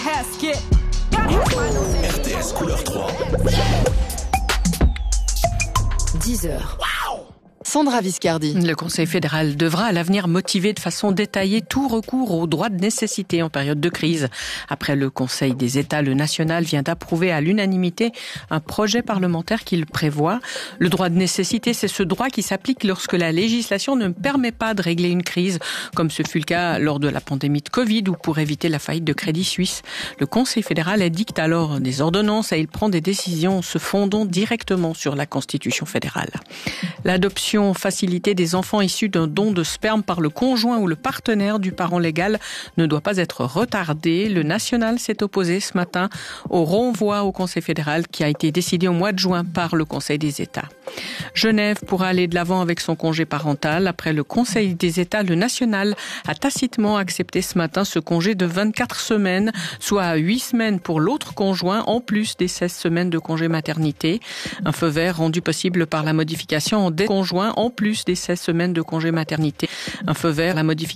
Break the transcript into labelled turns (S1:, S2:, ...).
S1: RTS couleur 3.
S2: 10h. Sandra Viscardi.
S3: Le Conseil fédéral devra à l'avenir motiver de façon détaillée tout recours aux droits de nécessité en période de crise. Après le Conseil des États, le national vient d'approuver à l'unanimité un projet parlementaire qui le prévoit. Le droit de nécessité, c'est ce droit qui s'applique lorsque la législation ne permet pas de régler une crise, comme ce fut le cas lors de la pandémie de Covid ou pour éviter la faillite de Crédit Suisse. Le Conseil fédéral édicte alors des ordonnances et il prend des décisions se fondant directement sur la Constitution fédérale. L'adoption facilitée des enfants issus d'un don de sperme par le conjoint ou le partenaire du parent légal ne doit pas être retardée. Le national s'est opposé ce matin au renvoi au Conseil fédéral qui a été décidé au mois de juin par le Conseil des États. Genève pourra aller de l'avant avec son congé parental. Après le Conseil des États, le national a tacitement accepté ce matin ce congé de 24 semaines, soit 8 semaines pour l'autre conjoint, en plus des 16 semaines de congé maternité. Un feu vert rendu possible par la modification des conjoints, en plus des 16 semaines de congé maternité. Un feu vert, la modification